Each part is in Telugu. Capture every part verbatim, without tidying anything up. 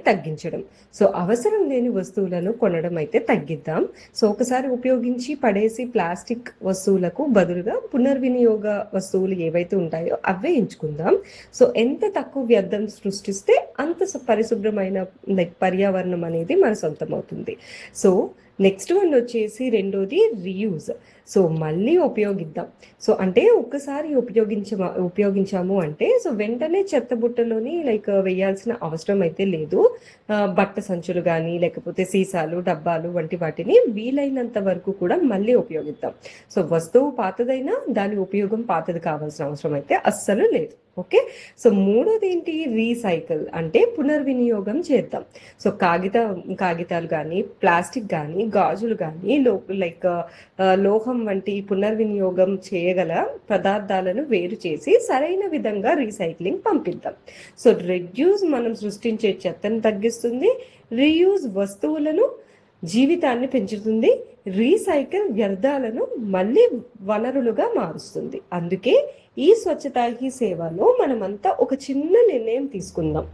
తగ్గించడం. సో అవసరం లేని వస్తువులను కొనడం అయితే తగ్గిద్దాం. సో ఒకసారి ఉపయోగించి పడేసి ప్లాస్టిక్ వస్తువులకు బదులుగా పునర్వినియోగ వస్తువులు ఏవైతే ఉంటాయో అవే ఎంచుకుందాం. సో ఎంత తక్కువ వ్యర్థం సృష్టిస్తే అంత స- పరిశుభ్రమైన లైక్ పర్యావరణం అనేది మన సొంతం అవుతుంది. సో నెక్స్ట్ వన్ వచ్చేసి రెండోది రీయూజ్. సో మళ్ళీ ఉపయోగిద్దాం. సో అంటే ఒక్కసారి ఉపయోగించ ఉపయోగించాము అంటే సో వెంటనే చెత్త బుట్టలోని లైక్ వేయాల్సిన అవసరం అయితే లేదు. ఆ, బట్ట సంచులు కానీ లేకపోతే సీసాలు డబ్బాలు వంటి వాటిని వీలైనంత వరకు కూడా మళ్ళీ ఉపయోగిద్దాం. సో వస్తువు పాతదైనా దాని ఉపయోగం పాతది కావాల్సిన అవసరం అయితే అస్సలు లేదు. ఓకే. సో మూడోది ఏంటి, రీసైకిల్ అంటే పునర్వినియోగం చేద్దాం. సో కాగిత కాగితాలు కానీ ప్లాస్టిక్ కానీ గాజులు కానీ లో లైక్ లోహం వంటి పునర్వినియోగం చేయగల పదార్థాలను వేరు చేసి సరైన విధంగా రీసైక్లింగ్ పంపిద్దాం. సో రెడ్యూస్ మనం సృష్టించే చెత్తను తగ్గిస్తుంది, రీయూజ్ వస్తువులను జీవితాన్ని పెంచుతుంది, రీసైకిల్ వ్యర్థాలను మళ్ళీ వనరులుగా మారుస్తుంది. అందుకే ఈ స్వచ్ఛతా హీ సేవలో మనమంతా ఒక చిన్న నిర్ణయం తీసుకుందాం.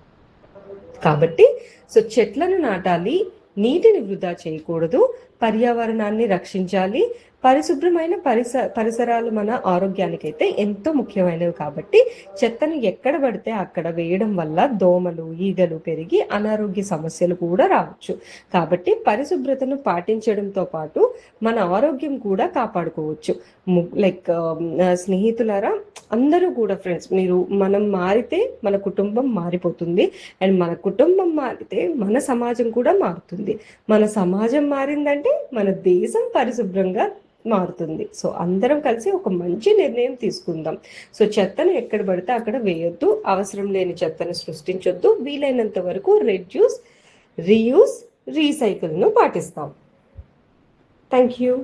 కాబట్టి సో చెట్లను నాటాలి, నీటిని వృధా చేయకూడదు, పర్యావరణాన్ని రక్షించాలి. పరిశుభ్రమైన పరిస పరిసరాలు మన ఆరోగ్యానికైతే ఎంతో ముఖ్యమైనవి. కాబట్టి చెత్తను ఎక్కడ పడితే అక్కడ వేయడం వల్ల దోమలు ఈగలు పెరిగి అనారోగ్య సమస్యలు కూడా రావచ్చు. కాబట్టి పరిశుభ్రతను పాటించడంతో పాటు మన ఆరోగ్యం కూడా కాపాడుకోవచ్చు. లైక్ స్నేహితులారా, అందరూ కూడా ఫ్రెండ్స్, మీరు మనం మారితే మన కుటుంబం మారిపోతుంది, అండ్ మన కుటుంబం మారితే మన సమాజం కూడా మారుతుంది. మన సమాజం మారిందంటే మన దేశం పరిశుభ్రంగా మారుతుంది. సో అందరం కలిసి ఒక మంచి నిర్ణయం తీసుకుందాం. సో చెత్తను ఎక్కడ పడితే అక్కడ వేయొద్దు, అవసరం లేని చెత్తను సృష్టించొద్దు, వీలైనంత వరకు రెడ్యూస్, రీయూస్, రీసైకిల్ ను పాటిస్తాం. Thank you.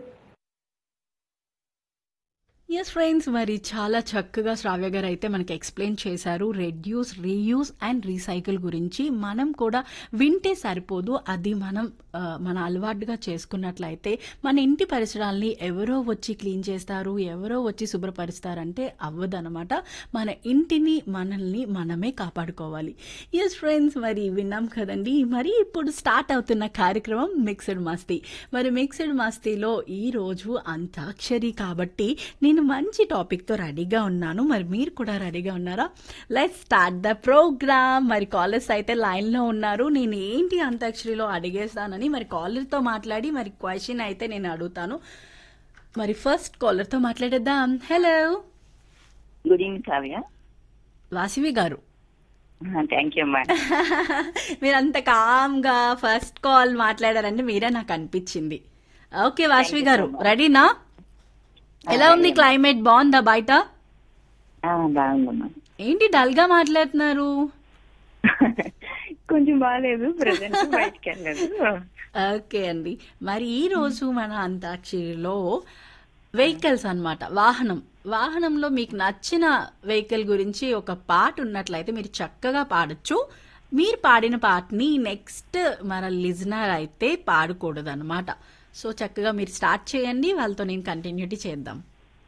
ఎస్ ఫ్రెండ్స్, మరి చాలా చక్కగా శ్రావ్య గారు అయితే మనకి ఎక్స్ప్లెయిన్ చేశారు రెడ్యూస్, రీయూస్ అండ్ రీసైకిల్ గురించి. మనం కూడా వింటే సరిపోదు, అది మనం ఆ, మన అలవాటుగా చేసుకున్నట్లయితే మన ఇంటి పరిసరాల్ని ఎవరో వచ్చి క్లీన్ చేస్తారు, ఎవరో వచ్చి శుభ్రపరుస్తారంటే అవ్వదనమాట. మన ఇంటిని మనల్ని మనమే కాపాడుకోవాలి. ఎస్ ఫ్రెండ్స్, మరి విన్నాం కదండి. మరి ఇప్పుడు స్టార్ట్ అవుతున్న కార్యక్రమం మిక్స్డ్ మస్తీ. మరి మిక్స్డ్ మస్తీలో ఈరోజు అంతాక్షరి కాబట్టి నేను మంచి టాపిక్తో రెడీగా ఉన్నాను. మరి మీరు కూడా రెడీగా ఉన్నారా? Let's start the programme. మరి కాలర్స్ అయితే లైన్లో ఉన్నారు. నేను ఏంటి అంతాక్షరిలో అడిగేస్తానని మరి కాలర్తో మాట్లాడి మరి క్వశ్చన్ అయితే నేను అడుగుతాను. మరి ఫస్ట్ కాలర్తో మాట్లాడేద్దాం. Hello, good evening Kavya. Vasavi గారు. థ్యాంక్ యూ అమ్మా. మీరంత కామ్గా ఫస్ట్ కాల్ మాట్లాడారంటే మీరే నాకు అనిపించింది. ఓకే వాసవి గారు, రెడీనా? ఎలా ఉంది క్లైమేట్? బాగుందా బయట? బాగుందమ్మా. ఏంటి డల్ గా మాట్లాడుతున్నారు? కొంచెం బాగాలేదు, ప్రెసెంట్ బయటకు వెళ్ళలేదు. ఓకే అండి. మరి ఈ రోజు మన అంతాక్షరిలో వెహికల్స్ అన్నమాట, వాహనం. వాహనంలో మీకు నచ్చిన వెహికల్ గురించి ఒక పాట ఉన్నట్లయితే మీరు చక్కగా పాడొచ్చు. మీరు పాడిన పాటని నెక్స్ట్ మన లిజనర్ అయితే పాడకూడదు అనమాట. సో చక్కగా మీరు స్టార్ట్ చేయండి, వాళ్ళతో నేను కంటిన్యూటీ చేద్దాం.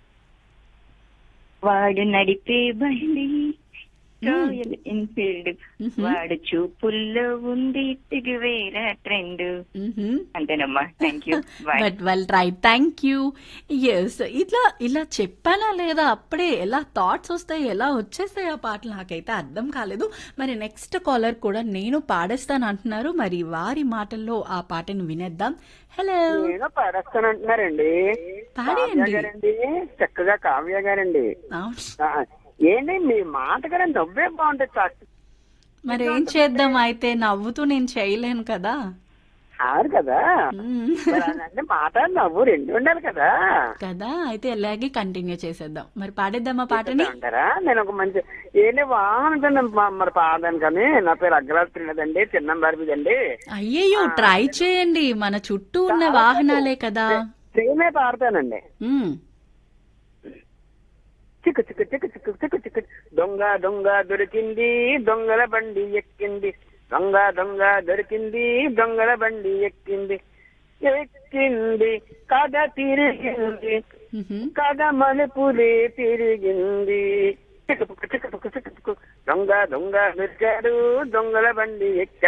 వాడు నడిపే బండి రాయల్ ఎన్ఫీల్డ్, వాడు చూపుల్లో ఉంది తిగువేరా ట్రెండ్. అంతేనమ్మా. Thank you. But well try. Thank you. Yes, ఇట్లా ఇలా చెప్పానా లేదా, అప్పుడే ఎలా థాట్స్ వస్తాయి, ఎలా వచ్చేస్తాయి ఆ పాటలు, నాకైతే అర్థం కాలేదు. మరి నెక్స్ట్ కాలర్ కూడా నేను పాడేస్తాను అంటున్నారు. మరి వారి మాటల్లో ఆ పాటను వినేద్దాం. హలో, పాడేస్తానంటున్నారండి. పాడేయండి. చక్కగా కావ్య గారండి. ఏంటి మీ మాట గారు నవ్వే బాగుంటుంది. మరి ఏం చేద్దాం, అయితే నవ్వుతూ నేను చేయలేను కదా. ఆరు కదా అంటే మాట నవ్వు రెండు ఉండాలి కదా కదా అయితే అలాగే కంటిన్యూ చేసేద్దాం. మరి పాడేద్దామా పాటని? అంటారా? నేను ఒక మంచి ఏంటి వాహనం మరి పాడదాను, కానీ నా పేరు అగ్రరాత్రి లేదండి, చిన్న బారిదండి. అయ్యయ్యో, ట్రై చేయండి, మన చుట్టూ ఉన్న వాహనాలే కదా. సేమే పాడతానండి. చిక్కు చిక్కు చిక్కు చిక్కు చిక్కు చిక్కు దొంగ దొంగ దొరికింది, దొంగల బండి ఎక్కింది, దొంగ దొంగ దొరికింది, దొంగల బండి ఎక్కింది, ఎక్కింది కథ తిరిగింది, కథ మలుపులే తిరిగింది, చిక్కు చిక్కు చిక్కు చిక్కు దొంగ దొంగ దొరికాడు, దొంగల బండి ఎక్కాడు.